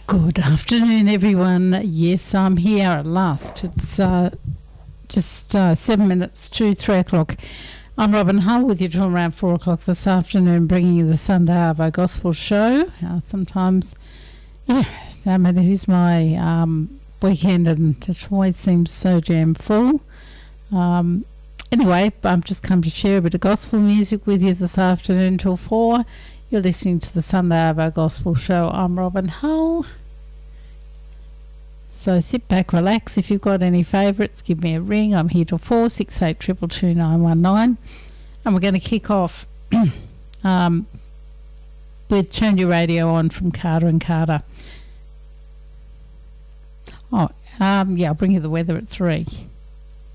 Good afternoon, everyone. Yes, I'm here at last. It's just 7 minutes to 3 o'clock. I'm Robin Hull with you till around 4 o'clock this afternoon, bringing you the Sunday Arvo Gospel Show. Sometimes, it is my weekend and it always seems so jam full. Anyway, I've just come to share a bit of gospel music with you this afternoon till 4. You're listening to the Sunday Arvo Gospel Show. I'm Robin Hull. So sit back, relax. If you've got any favourites, give me a ring. I'm here till 4, 68 222 919. And we're going to kick off with Turn Your Radio On from Carter and Carter. I'll bring you the weather at 3.